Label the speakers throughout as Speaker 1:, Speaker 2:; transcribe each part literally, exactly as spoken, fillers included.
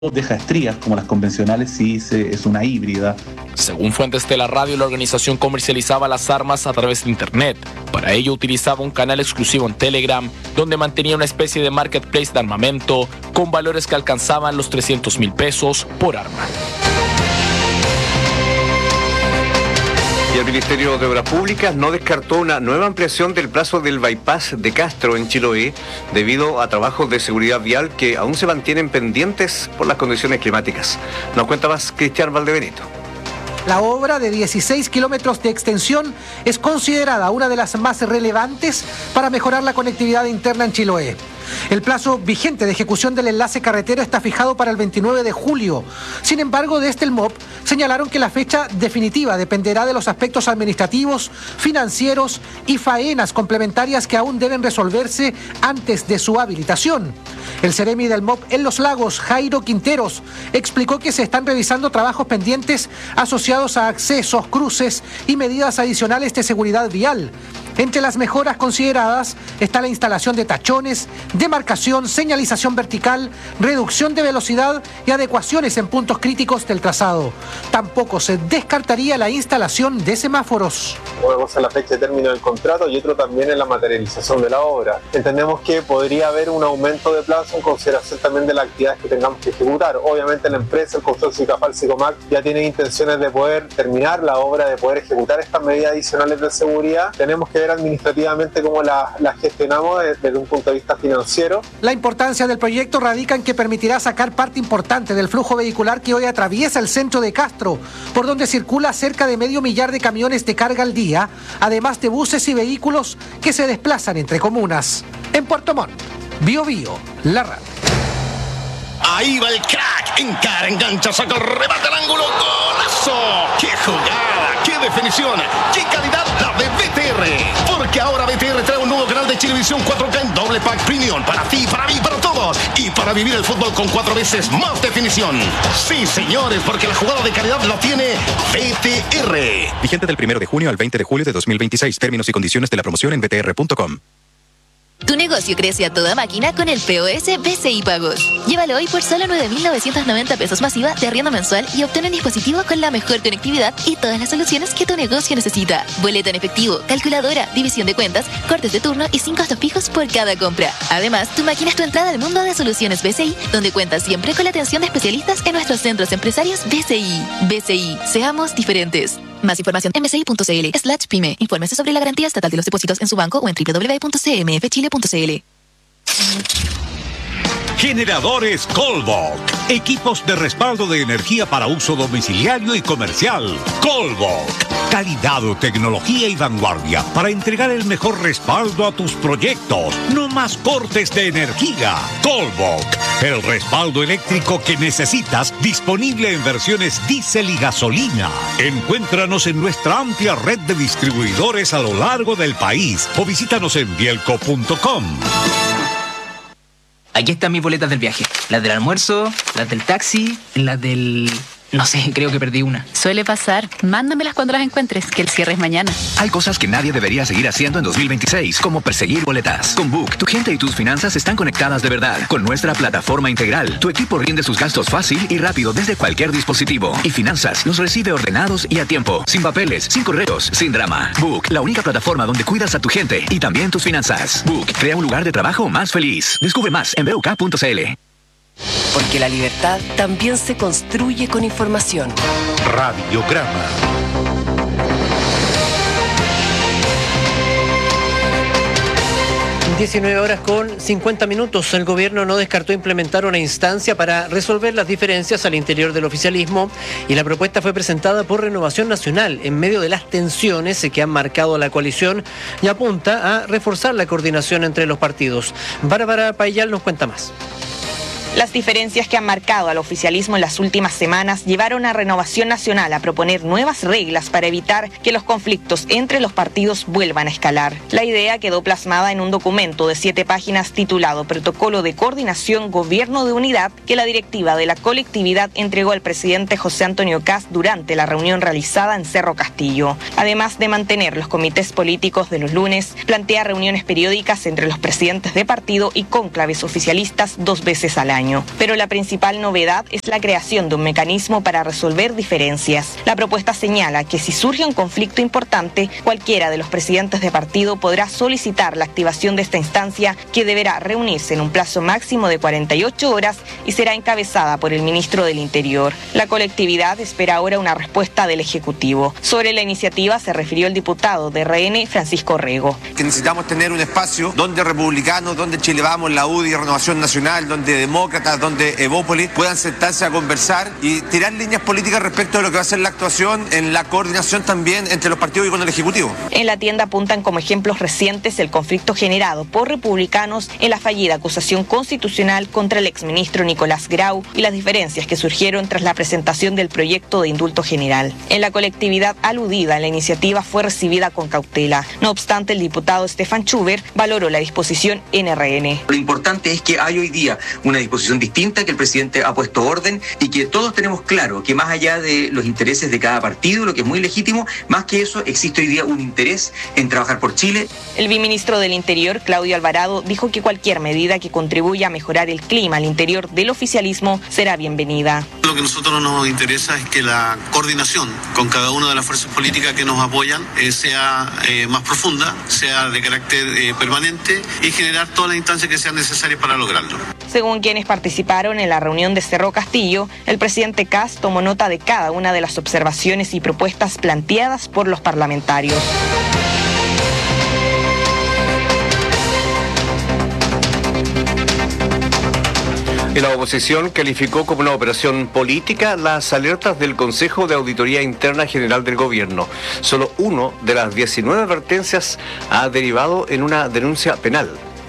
Speaker 1: deja estrías como las convencionales si es una híbrida.
Speaker 2: Según fuentes de la radio, la organización comercializaba las armas a través de internet. Para ello utilizaba un canal exclusivo en Telegram, donde mantenía una especie de marketplace de armamento con valores que alcanzaban los trescientos mil pesos por arma.
Speaker 3: Y el Ministerio de Obras Públicas no descartó una nueva ampliación del plazo del bypass de Castro en Chiloé debido a trabajos de seguridad vial que aún se mantienen pendientes por las condiciones climáticas. Nos cuenta más Cristian Valdebenito.
Speaker 4: La obra de dieciséis kilómetros de extensión es considerada una de las más relevantes para mejorar la conectividad interna en Chiloé. El plazo vigente de ejecución del enlace carretero está fijado para el veintinueve de julio. Sin embargo, desde el M O P señalaron que la fecha definitiva dependerá de los aspectos administrativos, financieros y faenas complementarias que aún deben resolverse antes de su habilitación. El Seremi del M O P en Los Lagos, Jairo Quinteros, explicó que se están revisando trabajos pendientes asociados a accesos, cruces y medidas adicionales de seguridad vial. Entre las mejoras consideradas está la instalación de tachones, demarcación, señalización vertical, reducción de velocidad y adecuaciones en puntos críticos del trazado. Tampoco se descartaría la instalación de semáforos.
Speaker 5: Una cosa es la fecha de término del contrato y otro también es la materialización de la obra. Entendemos que podría haber un aumento de plazo en consideración también de las actividades que tengamos que ejecutar. Obviamente la empresa, el consorcio Cafal-Sicomac, ya tiene intenciones de poder terminar la obra, de poder ejecutar estas medidas adicionales de seguridad. Tenemos que ver administrativamente cómo la, la gestionamos desde un punto de vista financiero.
Speaker 4: La importancia del proyecto radica en que permitirá sacar parte importante del flujo vehicular que hoy atraviesa el centro de Castro, por donde circula cerca de medio millar de camiones de carga al día, además de buses y vehículos que se desplazan entre comunas. En Puerto Montt, Bio Bio, la radio.
Speaker 6: Ahí va el crack, encara, engancha, saca el remate al ángulo, golazo. ¡Qué jugada! ¡Qué definición! ¡Qué calidad la de B T R! Porque ahora B T R trae un nuevo canal de Chilevisión cuatro K en doble pack premium para ti, para mí, para todos. Y para vivir el fútbol con cuatro veces más definición. Sí, señores, porque la jugada de calidad la tiene B T R.
Speaker 7: Vigente del primero de junio al veinte de julio de dos mil veintiséis. Términos y condiciones de la promoción en b t r punto com.
Speaker 8: Tu negocio crece a toda máquina con el P O S B C I Pagos. Llévalo hoy por solo nueve mil novecientos noventa pesos masiva de arriendo mensual y obtén un dispositivo con la mejor conectividad y todas las soluciones que tu negocio necesita. Boleta en efectivo, calculadora, división de cuentas, cortes de turno y sin costos fijos por cada compra. Además, tu máquina es tu entrada al mundo de soluciones B C I, donde cuentas siempre con la atención de especialistas en nuestros centros empresarios B C I. B C I, seamos diferentes. Más información en bci.cl slash pyme. Infórmese sobre la garantía estatal de los depósitos en su banco o en doble u doble u doble u punto c m f chile punto c l.
Speaker 9: Generadores Colvolk. Equipos de respaldo de energía para uso domiciliario y comercial. Colvolk. Calidad, tecnología y vanguardia para entregar el mejor respaldo a tus proyectos. No más cortes de energía. Colvolk. El respaldo eléctrico que necesitas, disponible en versiones diésel y gasolina. Encuéntranos en nuestra amplia red de distribuidores a lo largo del país o visítanos en bielco punto com.
Speaker 10: Aquí están mis boletas del viaje. Las del almuerzo, las del taxi, las del... No sé, creo que perdí una.
Speaker 11: Suele pasar. Mándamelas cuando las encuentres, que el cierre es mañana.
Speaker 12: Hay cosas que nadie debería seguir haciendo en dos mil veintiséis, como perseguir boletas. Con Book, tu gente y tus finanzas están conectadas de verdad. Con nuestra plataforma integral, tu equipo rinde sus gastos fácil y rápido desde cualquier dispositivo. Y Finanzas los recibe ordenados y a tiempo. Sin papeles, sin correos, sin drama. Book, la única plataforma donde cuidas a tu gente y también tus finanzas. Book, crea un lugar de trabajo más feliz. Descubre más en b u k punto c l.
Speaker 13: Porque la libertad también se construye con información.
Speaker 9: Radiograma.
Speaker 14: diecinueve horas con cincuenta minutos. El gobierno no descartó implementar una instancia para resolver las diferencias al interior del oficialismo y la propuesta fue presentada por Renovación Nacional en medio de las tensiones que han marcado la coalición y apunta a reforzar la coordinación entre los partidos. Bárbara Payal nos cuenta más.
Speaker 15: Las diferencias que han marcado al oficialismo en las últimas semanas llevaron a Renovación Nacional a proponer nuevas reglas para evitar que los conflictos entre los partidos vuelvan a escalar. La idea quedó plasmada en un documento de siete páginas titulado Protocolo de Coordinación Gobierno de Unidad que la directiva de la colectividad entregó al presidente José Antonio Kast durante la reunión realizada en Cerro Castillo. Además de mantener los comités políticos de los lunes, plantea reuniones periódicas entre los presidentes de partido y cónclaves oficialistas dos veces al año. año. Pero la principal novedad es la creación de un mecanismo para resolver diferencias. La propuesta señala que si surge un conflicto importante, cualquiera de los presidentes de partido podrá solicitar la activación de esta instancia, que deberá reunirse en un plazo máximo de cuarenta y ocho horas y será encabezada por el ministro del Interior. La colectividad espera ahora una respuesta del Ejecutivo. Sobre la iniciativa se refirió el diputado de R N, Francisco Rego.
Speaker 16: Que necesitamos tener un espacio donde republicanos, donde Chile Vamos, la U D I, Renovación Nacional, donde demócratas, donde Evópolis puedan sentarse a conversar y tirar líneas políticas respecto de lo que va a ser la actuación en la coordinación también entre los partidos y con el Ejecutivo.
Speaker 15: En la tienda apuntan como ejemplos recientes el conflicto generado por republicanos en la fallida acusación constitucional contra el exministro Nicolás Grau y las diferencias que surgieron tras la presentación del proyecto de indulto general. En la colectividad aludida, la iniciativa fue recibida con cautela. No obstante, el diputado Stefan Schubert valoró la disposición en R N.
Speaker 17: Lo importante es que hay hoy día una disposición distinta, que el presidente ha puesto orden y que todos tenemos claro que más allá de los intereses de cada partido, lo que es muy legítimo, más que eso existe hoy día un interés en trabajar por Chile.
Speaker 15: El viceministro del Interior, Claudio Alvarado, dijo que cualquier medida que contribuya a mejorar el clima al interior del oficialismo será bienvenida.
Speaker 18: Lo que a nosotros nos interesa es que la coordinación con cada una de las fuerzas políticas que nos apoyan eh, sea eh, más profunda, sea de carácter eh, permanente y generar todas las instancias que sean necesarias para lograrlo.
Speaker 15: Según quienes participaron en la reunión de Cerro Castillo, el presidente Kast tomó nota de cada una de las observaciones y propuestas planteadas por los parlamentarios.
Speaker 3: Y la oposición calificó como una operación política las alertas del Consejo de Auditoría Interna General del Gobierno. Solo uno de las diecinueve advertencias ha derivado en una denuncia penal.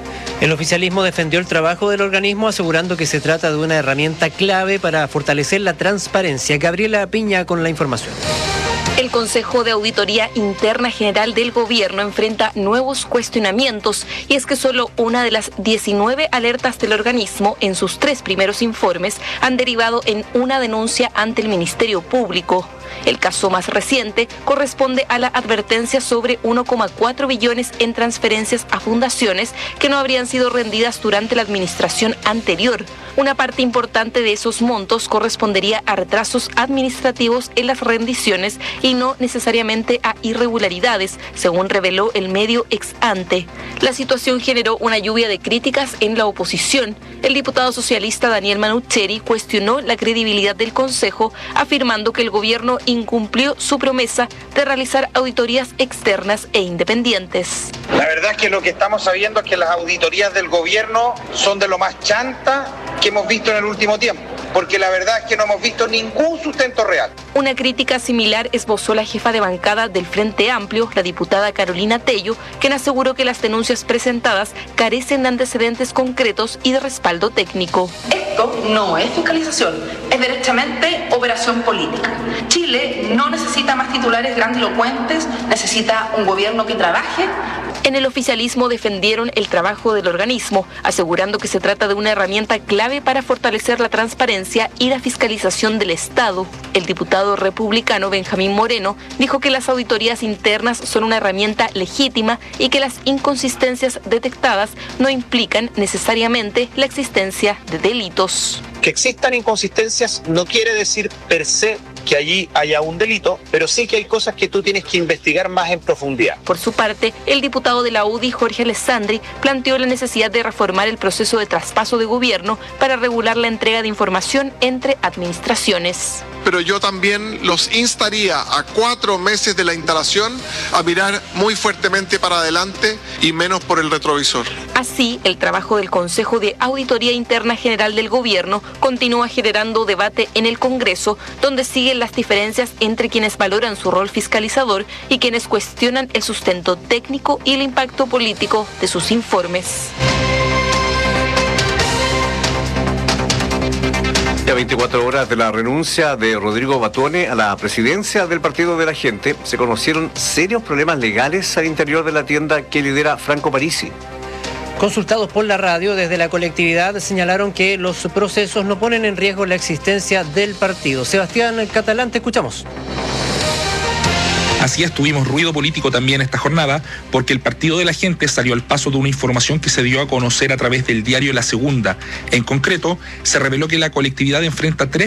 Speaker 14: El oficialismo defendió el trabajo del organismo, asegurando que se trata de una herramienta clave para fortalecer la transparencia. Gabriela Piña con la información.
Speaker 19: El Consejo de Auditoría Interna General del Gobierno enfrenta nuevos cuestionamientos, y es que solo una de las diecinueve alertas del organismo en sus tres primeros informes han derivado en una denuncia ante el Ministerio Público. El caso más reciente corresponde a la advertencia sobre uno coma cuatro billones en transferencias a fundaciones que no habrían sido rendidas durante la administración anterior. Una parte importante de esos montos correspondería a retrasos administrativos en las rendiciones y no necesariamente a irregularidades, según reveló el medio ex ante. La situación generó una lluvia de críticas en la oposición. El diputado socialista Daniel Manucheri cuestionó la credibilidad del Consejo, afirmando que el gobierno incumplió su promesa de realizar auditorías externas e independientes.
Speaker 20: La verdad es que lo que estamos sabiendo es que las auditorías del gobierno son de lo más chanta que hemos visto en el último tiempo, porque la verdad es que no hemos visto ningún sustento real.
Speaker 19: Una crítica similar esbozó la jefa de bancada del Frente Amplio, la diputada Carolina Tello, quien aseguró que las denuncias presentadas carecen de antecedentes concretos y de respaldo técnico.
Speaker 21: Esto no es fiscalización, es derechamente operación política. Chile no necesita más titulares grandilocuentes, necesita un gobierno que trabaje.
Speaker 19: En el oficialismo defendieron el trabajo del organismo, asegurando que se trata de una herramienta clave para fortalecer la transparencia y la fiscalización del Estado. El diputado republicano Benjamín Moreno dijo que las auditorías internas son una herramienta legítima y que las inconsistencias detectadas no implican necesariamente la existencia de delitos.
Speaker 20: Que existan inconsistencias no quiere decir per se que allí haya un delito, pero sí que hay cosas que tú tienes que investigar más en profundidad.
Speaker 19: Por su parte, el diputado de la U D I, Jorge Alessandri, planteó la necesidad de reformar el proceso de traspaso de gobierno para regular la entrega de información entre administraciones.
Speaker 22: Pero yo también los instaría a cuatro meses de la instalación a mirar muy fuertemente para adelante y menos por el retrovisor.
Speaker 19: Así, el trabajo del Consejo de Auditoría Interna General del Gobierno continúa generando debate en el Congreso, donde siguen las diferencias entre quienes valoran su rol fiscalizador y quienes cuestionan el sustento técnico y el impacto político de sus informes.
Speaker 3: A veinticuatro horas de la renuncia de Rodrigo Batuone a la presidencia del Partido de la Gente, se conocieron serios problemas legales al interior de la tienda que lidera Franco Parisi.
Speaker 14: Consultados por la radio desde la colectividad, señalaron que los procesos no ponen en riesgo la existencia del partido. Sebastián Catalán, te escuchamos.
Speaker 1: Así es, tuvimos ruido político también esta jornada, porque el Partido de la Gente salió al paso de una información que se dio a conocer a través del diario La Segunda. En concreto, se reveló que la colectividad enfrenta tres